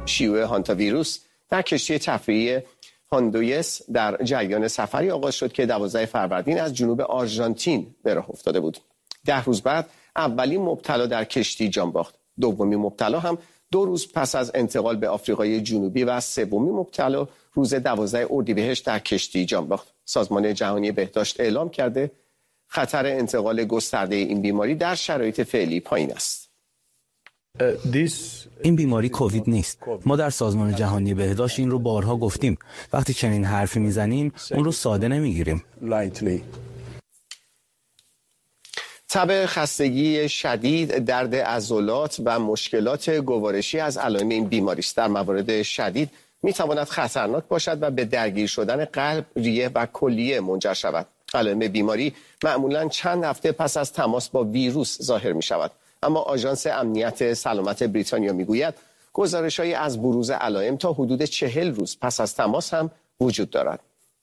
شیوع هانتا ویروس در کشتی تفریحی هاندویس در جریان سفری آغاز شد که 12 فروردین از جنوب آرژانتین به راه افتاده بود. 10 روز بعد اولین مبتلا در کشتی جان باخت. دومین مبتلا هم 2 روز پس از انتقال به آفریقای جنوبی و سومین مبتلا روز 12 اردیبهشت در کشتی جان باخت. سازمان جهانی بهداشت اعلام کرده خطر انتقال گسترده این بیماری در شرایط فعلی پایین است. این بیماری کووید نیست. ما در سازمان جهانی بهداشت این رو بارها گفتیم. وقتی چنین حرفی میزنیم اون رو ساده نمیگیریم. تب خستگی شدید، درد عضلات و مشکلات گوارشی از علائم این بیماری است. در موارد شدید میتواند خطرناک باشد و به درگیر شدن قلب، ریه و کلیه منجر شود. علائم بیماری معمولاً چند هفته پس از تماس با ویروس ظاهر می شود. اما آژانس امنیت سلامت بریتانیا میگوید گزارش‌هایی از بروز علائم تا حدود 40 روز پس از تماس هم وجود دارد.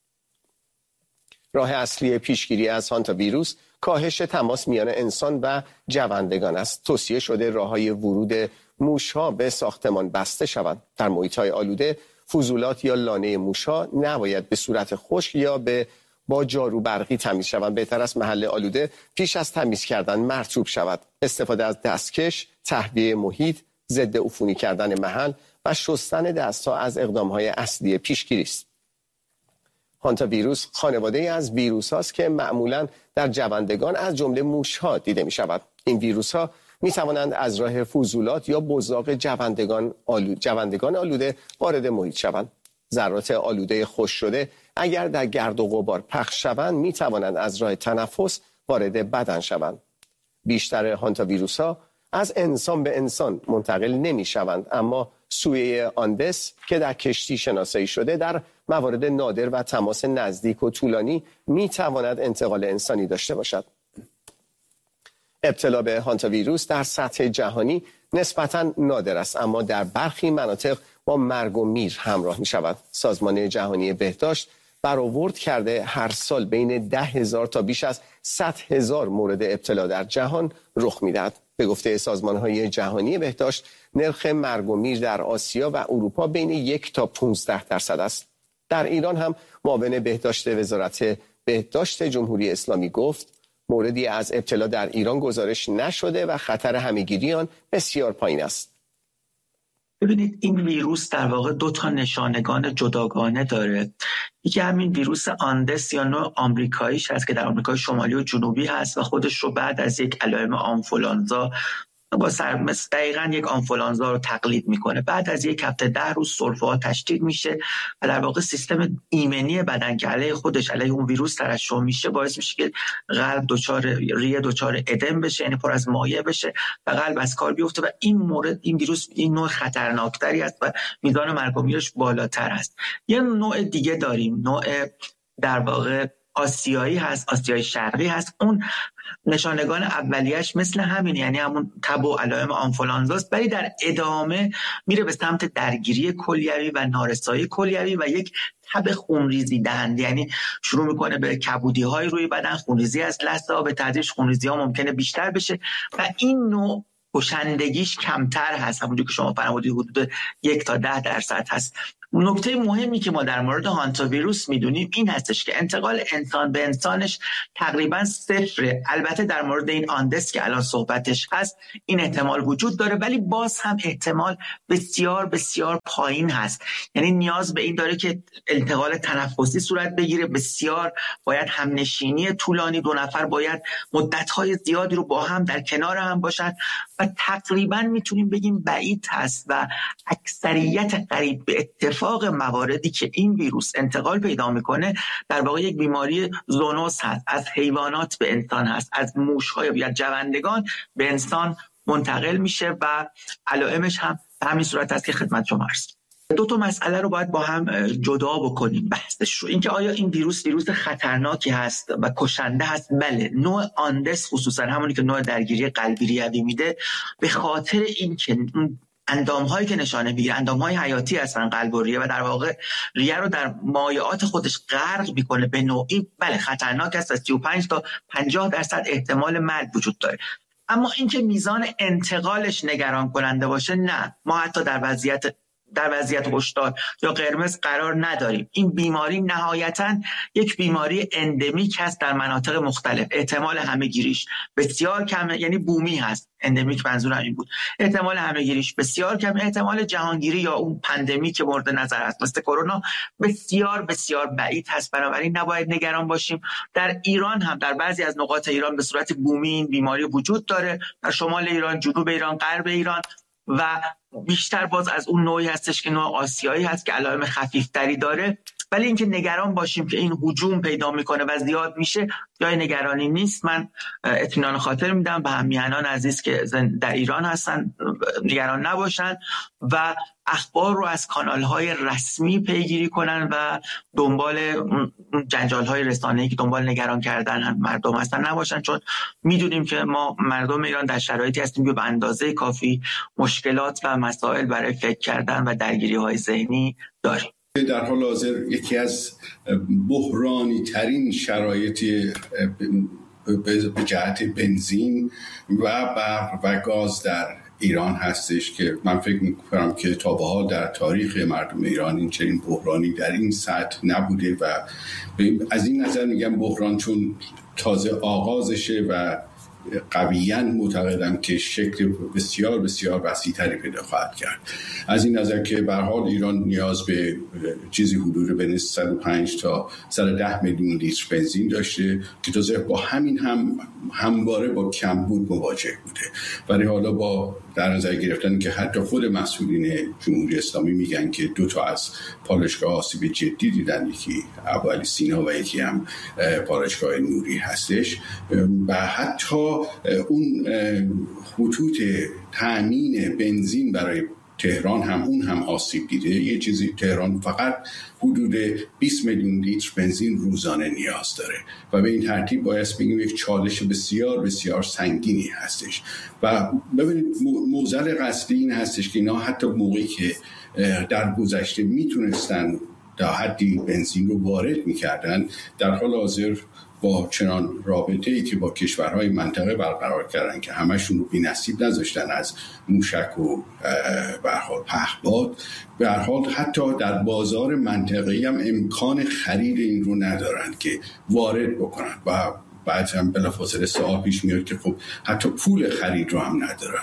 راه اصلی پیشگیری از هانتا ویروس کاهش تماس میان انسان و جوندگان است. توصیه شده راه‌های ورود موش‌ها به ساختمان بسته شوند. در محیط‌های آلوده فضولات یا لانه موش‌ها نباید به صورت خشک یا با جارو برقی تمیز شوند. بهتر است محل آلوده پیش از تمیز کردن مرطوب شود. استفاده از دستکش، تهویه محیط، ضد عفونی کردن محل و شستن دست‌ها از اقدام‌های اصلی پیشگیری است. هانتا ویروس خانواده‌ای از ویروس‌هاست که معمولاً در جوندگان از جمله موش‌ها دیده می‌شود. این ویروس‌ها می‌توانند از راه فضولات یا بزاق جوندگان آلوده وارد محیط شوند. ذرات آلوده خشک شده اگر در گرد و غبار پخش شوند می‌توانند از راه تنفس وارد بدن شوند. بیشتر هانتا ویروس‌ها از انسان به انسان منتقل نمی‌شوند، اما سویه آندس که در کشتی شناسایی شده در موارد نادر و تماس نزدیک و طولانی می‌تواند انتقال انسانی داشته باشد. ابتلا به هانتا ویروس در سطح جهانی نسبتاً نادر است، اما در برخی مناطق با مرگ و میر همراه می شود. سازمان جهانی بهداشت برآورد کرده هر سال بین 10,000 تا بیش از 100,000 مورد ابتلا در جهان رخ می دهد. به گفته سازمان‌های جهانی بهداشت نرخ مرگ و میر در آسیا و اروپا بین 1 تا 15% است. در ایران هم معاون بهداشت وزارت بهداشت جمهوری اسلامی گفت موردی از ابتلا در ایران گزارش نشده و خطر همه‌گیری آن بسیار پایین است. ببینید این ویروس در واقع 2 نشانگان جداگانه داره. یکی همین ویروس آندس یا نوع آمریکاییش هست که در آمریکای شمالی و جنوبی هست و خودش رو بعد از یک علائم آنفولانزا با سرمس دقیقاً یک آنفولانزا رو تقلید میکنه. بعد از 1 هفته 10 روز سرفه‌ها تشدید میشه و در واقع سیستم ایمنی بدن که علیه خودش علیه اون ویروس ترشح میشه باعث میشه که قلب ریه دچار ادم بشه، یعنی پر از مایع بشه و قلب از کار بیفته و این ویروس این نوع خطرناکتری است و میزان مرگ و میرش بالاتر است. یه نوع دیگه داریم، نوع در واقع آسیایی هست، آسیای شرقی هست. اون نشانگان اولیه‌اش مثل همین، یعنی همون تب و علائم آنفولانزاست، ولی در ادامه میره به سمت درگیری کلیوی و نارسایی کلیوی و یک تب خونریزی دهنده، یعنی شروع میکنه به کبودی‌های روی بدن، خونریزی از لثه‌ها، به تدریج خونریزی‌ها ممکنه بیشتر بشه و این نوع کشندگیش کمتر هست، همونجور که شما فرمودید حدود 1 تا 10% هست. نکته مهمی که ما در مورد هانتا ویروس میدونیم این هستش که انتقال انسان به انسانش تقریبا 0. البته در مورد این آندس که الان صحبتش هست این احتمال وجود داره، ولی باز هم احتمال بسیار بسیار پایین هست. یعنی نیاز به این داره که انتقال تنفسی صورت بگیره، بسیار باید همنشینی طولانی، 2 نفر باید مدت‌های زیادی رو با هم در کنار هم باشن و تقریبا میتونیم بگیم بعید هست و اکثریت قریب به اتفاق مواردی که این ویروس انتقال پیدا میکنه در واقع یک بیماری زونوس هست، از حیوانات به انسان هست، از موش‌ها یا جوندگان به انسان منتقل میشه و علائمش هم به همین صورت هست که خدمت شما عرض کردم. 2 مسئله رو باید با هم جدا بکنیم بحثش رو. اینکه آیا این ویروس خطرناکی هست و کشنده هست؟ بله. نوع آندس خصوصا همونی که نوع درگیری قلبی ریوی میده، به خاطر اینکه اندام‌هایی که نشانه میگیره اندام‌های حیاتی هستن قلب و ریه و در واقع ریه رو در مایعات خودش غرق میکنه، به نوعی بله خطرناک است و 35 تا 50% احتمال مرگ وجود داره. اما اینکه میزان انتقالش نگران کننده باشه نه. ما حتی در وضعیت در وضعیت هشدار یا قرمز قرار نداریم. این بیماری نهایتاً یک بیماری اندمیک هست در مناطق مختلف. احتمال همه‌گیریش بسیار کمه، یعنی بومی هست. اندمیک منظورم این بود. احتمال همه‌گیریش بسیار کمه. احتمال جهانگیری یا اون پندمی که مورد نظر هست مثل کرونا بسیار بسیار بعید هست. بنابراین نباید نگران باشیم. در ایران هم در بعضی از نقاط ایران به صورت بومی این بیماری وجود داره، در شمال ایران، جنوب ایران، غرب ایران، و بیشتر باز از اون نوعی هستش که نوع آسیایی هست که علائم خفیفتری داره. ولی اینکه نگران باشیم که این هجوم پیدا میکنه و زیاد میشه جای نگرانی نیست. من اطمینان خاطر میدم به همیهنان عزیز که در ایران هستن نگران نباشن و اخبار رو از کانال‌های رسمی پیگیری کنن و دنبال جنجال‌های رسانه‌ای که دنبال نگران کردن مردم هستن نباشن، چون میدونیم که ما مردم ایران در شرایطی هستیم که به اندازه کافی مشکلات و مسائل برای فکر کردن و درگیری‌های ذهنی داریم. در حال حاضر یکی از بحرانی ترین شرایط به جهت بنزین و برق و گاز در ایران هستش که من فکر می‌کنم که تا به حال در تاریخ مردم ایران این چنین بحرانی در این سطح نبوده و از این نظر میگم بحران چون تازه آغازشه و قویاً معتقدم که شکل بسیار بسیار وسیع‌تری پیدا خواهد کرد. از این نظر که به هر حال ایران نیاز به چیزی حدود بین 105 تا 110 میلیون لیتر بنزین داشته که تازه با همین همواره با کمبود مواجه بوده. ولی حالا با در نظر گرفتن که حتی خود مسئولین جمهوری اسلامی میگن که 2 تا از پالایشگاه آسیب جدی دیدن، یکی ابوعلی سینا و یکی هم پالایشگاه نوری هستش و حتی اون خطوط تامین بنزین برای تهران هم آسیب دیده. یه چیزی تهران فقط حدود 20 میلیون لیتر بنزین روزانه نیاز داره و به این ترتیب باید بگیم یک چالش بسیار بسیار سنگینی هستش و ببینید معضل قصدی این هستش که اینا حتی موقعی که در گذشته میتونستن تا حدی بنزین رو وارد میکردن، در حال حاضر با چنان رابطه‌ای که با کشورهای منطقه برقرار کردن که همشون رو بی‌نصیب نذاشتن از موشک و به هر حال پهپاد، به هر حال حتی در بازار منطقه‌ای هم امکان خرید این رو ندارن که وارد بکنن و بعد هم بلافاصله سوال پیش میاد که خب حتی پول خرید رو هم ندارن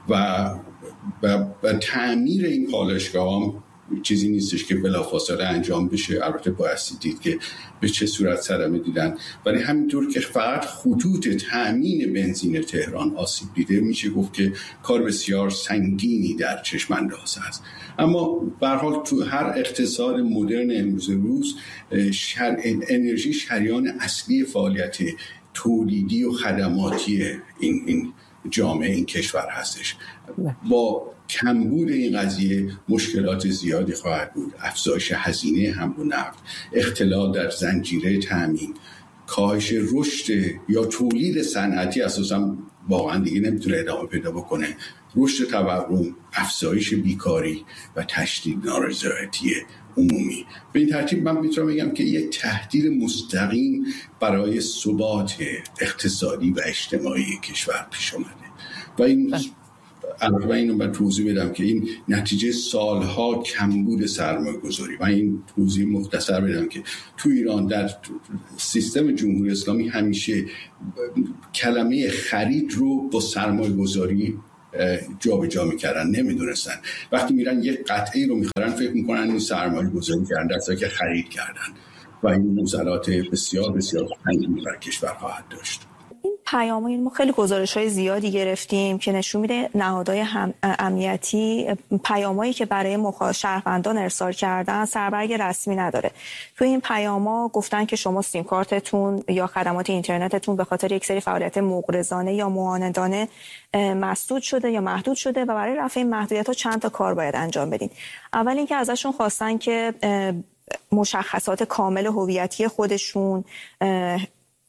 و تعمیر این پالایشگاه هم چیزی نیستش که بلافاصله انجام بشه. البته بایستی دید که به چه صورت صدمه دیدن، ولی همینطور که فقط خطوط تامین بنزین تهران آسیب دیده میشه گفت که کار بسیار سنگینی در چشم انداز است. اما به هر حال تو هر اقتصاد مدرن امروز روز انرژی شریان اصلی فعالیت تولیدی و خدماتی این جامعه این کشور هستش. با کمبود این قضیه مشکلات زیادی خواهد بود. افزایش هزینه حمل و نقل، اختلال در زنجیره تامین، کاهش رشد یا تولید صنعتی اساسا واقعا دیگه نمیتونه ادامه پیدا بکنه، رشد تورم، افزایش بیکاری و تشدید نارضایتی عمومی. به این ترتیب من میتونم بگم که یک تهدید مستقیم برای ثبات اقتصادی و اجتماعی کشور پیش اومده و این البته اینو من توضیح بدم که این نتیجه سالها کمبود سرمایه‌گذاری و این توضیح مختصر بدم که تو ایران در سیستم جمهوری اسلامی همیشه کلمه خرید رو با سرمایه‌گذاری جابجا میکردن، نمیدونستن. وقتی میرن یک قطعه رو میخرن فکر میکنن این سرمایه‌گذاری کردن در حالی که خرید کردن و این معضلات بسیار بسیار سنگینی بر کشور خواهد داشت. این پیام‌ها ما خیلی گزارش‌های زیادی گرفتیم که نشون میده نهادهای امنیتی پیامایی که برای شهروندان ارسال کردن سربرگ رسمی نداره. تو این پیام‌ها گفتن که شما سیم کارتتون یا خدمات اینترنتتون به خاطر یک سری فعالیت مغرضانه یا معاندانه مسدود شده یا محدود شده و برای رفع این محدودیت‌ها چند تا کار باید انجام بدین. اول اینکه ازشون خواستن که مشخصات کامل هویتی خودشون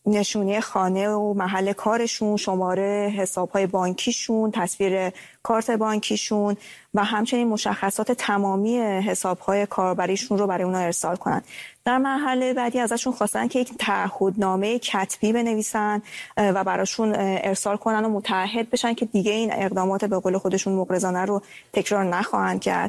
نشونی خانه و محل کارشون، شماره حساب‌های بانکیشون، تصویر کارت بانکیشون و همچنین مشخصات تمامی حساب‌های کاربریشون رو برای اونا ارسال کنن. در مرحله بعدی ازشون خواستن که یک تعهدنامه کتبی بنویسن و براشون ارسال کنن و متعهد بشن که دیگه این اقدامات به قول خودشون مغرضانه رو تکرار نخواهند کرد.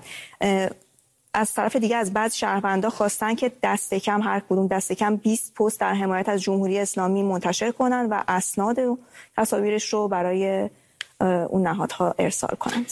از طرف دیگه از بعض شهروندا خواستن که دست کم هر کدوم دست کم 20 پست در حمایت از جمهوری اسلامی منتشر کنن و اسناد و تصاویرش رو برای اون نهادها ارسال کنند.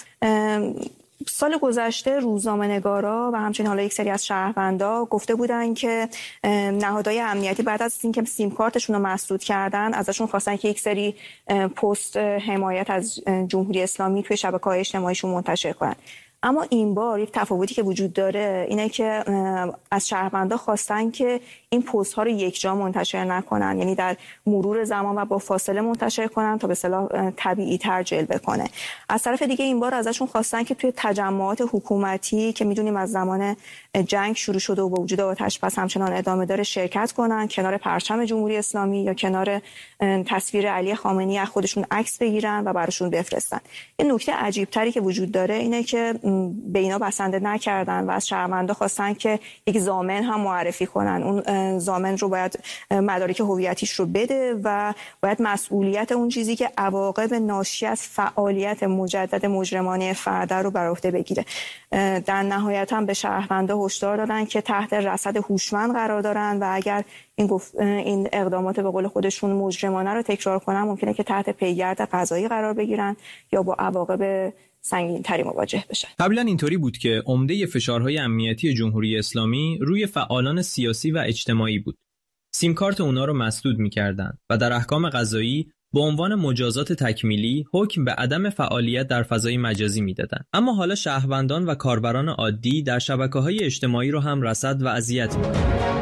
سال گذشته روزنامه‌نگارا و همچنین حالا یک سری از شهروندا گفته بودن که نهادهای امنیتی بعد از اینکه سیم کارتشون رو مسدود کردن ازشون خواستن که یک سری پست حمایت از جمهوری اسلامی توی شبکه‌های اجتماعیشون منتشر کنن. اما این بار یک تفاوتی که وجود داره اینه که از شهروندا خواستن که این پست ها رو یک جا منتشر نکنن، یعنی در مرور زمان و با فاصله منتشر کنن تا به اصطلاح طبیعی تر جلوه کنه. از طرف دیگه این بار ازشون خواستن که توی تجمعات حکومتی که میدونیم از زمان جنگ شروع شده و با وجود آتش بس همچنان ادامه داره شرکت کنن، کنار پرچم جمهوری اسلامی یا کنار تصویر علی خامنه‌ای از خودشون عکس بگیرن و براشون بفرستن. این نکته عجیب تری که وجود داره اینه که به اینا بسنده نکردن و از شهروندا خواستن که یک ضامن هم معرفی کنن. اون ضامن رو باید مدارک هویتیش رو بده و باید مسئولیت اون چیزی که عواقب ناشی از فعالیت مجدد مجرمانه فرد رو بر عهده بگیره. در نهایت هم به شهروندا هشدار دادن که تحت رصد هوشمند قرار دارن و اگر این اقدامات به قول خودشون مجرمانه رو تکرار کنن ممکنه که تحت پیگرد قضایی قرار بگیرن یا با عواقب سنگین‌تری مواجه بشن. قبلا اینطوری بود که عمده فشارهای امنیتی جمهوری اسلامی روی فعالان سیاسی و اجتماعی بود. سیم کارت اونا رو مسدود می‌کردند و در احکام قضایی به عنوان مجازات تکمیلی حکم به عدم فعالیت در فضای مجازی میدادند. اما حالا شهروندان و کاربران عادی در شبکه‌های اجتماعی رو هم رصد و اذیت می‌کنند.